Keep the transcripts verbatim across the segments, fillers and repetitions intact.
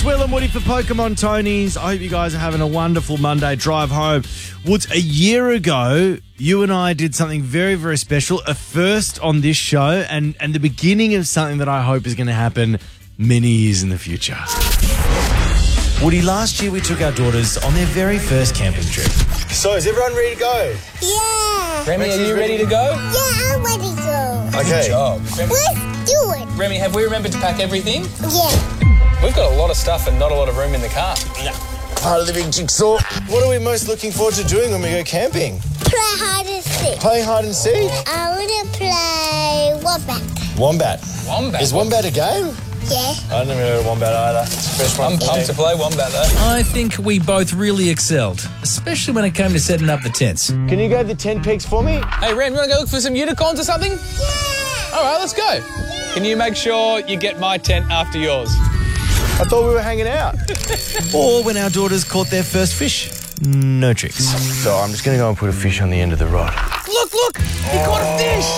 Will and Woody for Pokemon Tonys. I hope you guys are having a wonderful Monday drive home. Woods, a year ago, you and I did something very, very special, a first on this show, and, and the beginning of something that I hope is going to happen many years in the future. Woody, last year we took our daughters on their very first camping trip. So, is everyone ready to go? Yeah. Remy, are you ready to go? Yeah, I'm ready to go. Okay. Good job. Remy, Let's do it. Remy, have we remembered to pack everything? Yeah. We've got a lot of stuff and not a lot of room in the car. Yeah. Part of the big jigsaw. What are we most looking forward to doing when we go camping? Play hide and seek. Play hide and seek? I want to play Wombat. Wombat. Wombat? Is Wombat a game? Yeah. I never heard of Wombat either. It's the first one I'm for pumped me. to play Wombat, though. I think we both really excelled, especially when it came to setting up the tents. Can you go to the tent peaks for me? Hey, Ren, you want to go look for some unicorns or something? Yeah. All right, let's go. Can you make sure you get my tent after yours? I thought we were hanging out. Or when our daughters caught their first fish. No tricks. So I'm just going to go and put a fish on the end of the rod. Look, look! He caught a fish!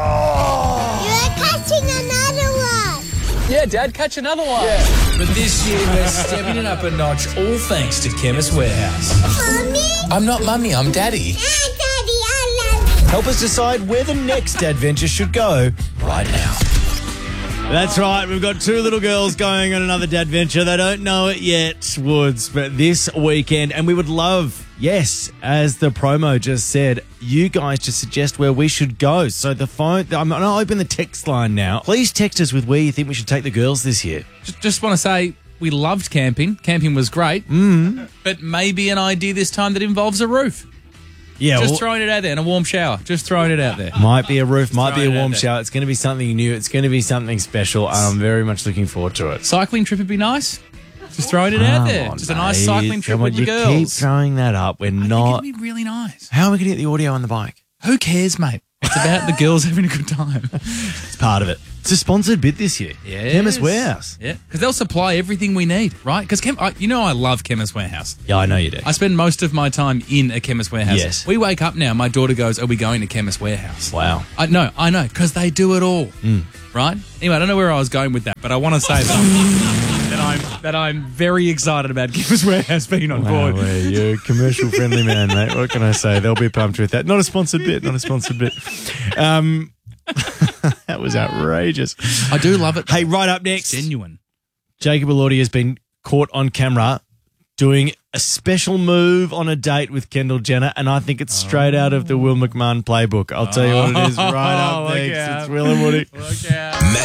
You're catching another one. Yeah, Dad, catch another one. Yeah. But this year we're stepping it up a notch, all thanks to Chemist Warehouse. Mommy? I'm not Mummy, I'm Daddy. Ah, Daddy, I love you. Help us decide where the next adventure should go right now. That's right. We've got two little girls going on another dadventure. They don't know it yet, Woods, but this weekend, and we would love, yes, as the promo just said, you guys to suggest where we should go. So the phone, I'm going to open the text line now. Please text us with where you think we should take the girls this year. Just, just want to say we loved camping. Camping was great. Mm. But maybe an idea this time that involves a roof. Yeah, Just well, throwing it out there and a warm shower. Just throwing it out there. might be a roof, might be a throwing it warm out there. shower. It's going to be something new. It's going to be something special. I'm very much looking forward to it. Cycling trip would be nice. Just throwing it out there. Just a nice cycling trip Come on, with the you girls. keep throwing that up. We're I think not. it'd be really nice. How are we going to get the audio on the bike? Who cares, mate? It's about the girls having a good time. It's part of it. It's a sponsored bid this year. Yes. Chemist Warehouse. Yeah, because they'll supply everything we need, right? Because Chem- I, you know I love Chemist Warehouse. Yeah, I know you do. I spend most of my time in a Chemist Warehouse. Yes. We wake up now, my daughter goes, are we going to Chemist Warehouse? Wow. I know, I know, because they do it all, Mm. right? Anyway, I don't know where I was going with that, but I want to say that, that I'm that I'm very excited about Chemist Warehouse being on Wow, board. well, you're a commercial friendly man, mate. What can I say? They'll be pumped with that. Not a sponsored bit, not a sponsored bit. Um, that was outrageous. I do love it. Hey, right up next, Genuine. Jacob Elordi has been caught on camera doing a special move on a date with Kendall Jenner, and I think it's straight out of the Will McMahon playbook. I'll tell you what it is right Oh, up look next. out. It's Will and Woody. Look out.